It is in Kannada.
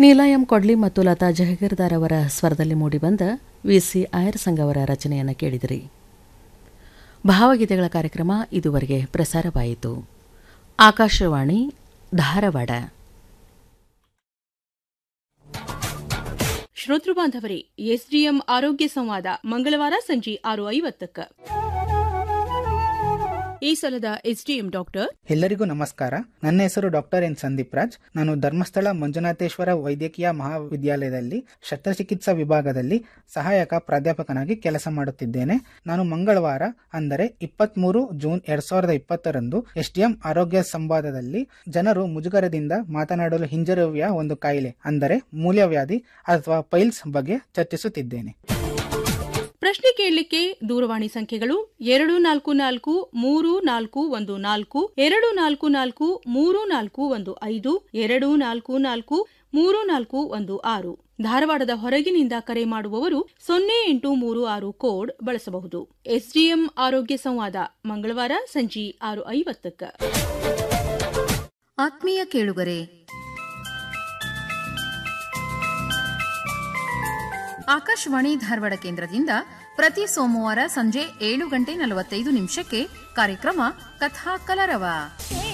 ನೀಲಾ ಎಂ ಕೊಡ್ಲಿ ಮತ್ತು ಲತಾ ಜಹಗೀರ್ದಾರ್ ಅವರ ಸ್ವರದಲ್ಲಿ ಮೂಡಿಬಂದ ವಿ.ಸಿ. ಆಯರ್ ಸಂಘ್ ಅವರ ರಚನೆಯನ್ನು ಕೇಳಿದಿರಿ. ಭಾವಗೀತೆಗಳ ಕಾರ್ಯಕ್ರಮ ಇದುವರೆಗೆ ಪ್ರಸಾರವಾಯಿತು. ಆಕಾಶವಾಣಿ ಧಾರವಾಡ. ಶ್ರೋತೃ ಬಾಂಧವರೇ, ಎಸ್ಡಿಎಂ ಆರೋಗ್ಯ ಸಂವಾದ ಮಂಗಳವಾರ ಸಂಜೆ 6:50. ಈ ಸಲದ ಎಸ್ಡಿಎಂ ಡಾಕ್ಟರ್. ಎಲ್ಲರಿಗೂ ನಮಸ್ಕಾರ. ನನ್ನ ಹೆಸರು ಡಾಕ್ಟರ್ ಎನ್ ಸಂದೀಪ್ ರಾಜ್. ನಾನು ಧರ್ಮಸ್ಥಳ ಮಂಜುನಾಥೇಶ್ವರ ವೈದ್ಯಕೀಯ ಮಹಾವಿದ್ಯಾಲಯದಲ್ಲಿ ಶಸ್ತ್ರಚಿಕಿತ್ಸಾ ವಿಭಾಗದಲ್ಲಿ ಸಹಾಯಕ ಪ್ರಾಧ್ಯಾಪಕನಾಗಿ ಕೆಲಸ ಮಾಡುತ್ತಿದ್ದೇನೆ. ನಾನು ಮಂಗಳವಾರ ಅಂದರೆ 23 ಜೂನ್ 2020 ಎಸ್ಡಿಎಂ ಆರೋಗ್ಯ ಸಂವಾದದಲ್ಲಿ ಜನರು ಮುಜುಗರದಿಂದ ಮಾತನಾಡಲು ಹಿಂಜರಿಯುವ ಒಂದು ಕಾಯಿಲೆ ಅಂದರೆ ಮೂಲವ್ಯಾಧಿ ಅಥವಾ ಪೈಲ್ಸ್ ಬಗ್ಗೆ ಚರ್ಚಿಸುತ್ತಿದ್ದೇನೆ. ಪ್ರಶ್ನೆ ಕೇಳಲಿಕ್ಕೆ ದೂರವಾಣಿ ಸಂಖ್ಯೆಗಳು 244-3414, 244-3415, 244-3416. ಧಾರವಾಡದ ಹೊರಗಿನಿಂದ ಕರೆ ಮಾಡುವವರು 0836 ಕೋಡ್ ಬಳಸಬಹುದು. ಎಸ್ಡಿಎಂ ಆರೋಗ್ಯ ಸಂವಾದ ಮಂಗಳವಾರ ಸಂಜೆ 6:50. ಆತ್ಮೀಯ ಕೇಳುಗರೆ, ಆಕಾಶವಾಣಿ ಧಾರವಾಡ ಕೇಂದ್ರದಿಂದ ಪ್ರತಿ ಸೋಮವಾರ ಸಂಜೆ 7:45 ಕಾರ್ಯಕ್ರಮ ಕಥಾ ಕಲರವ.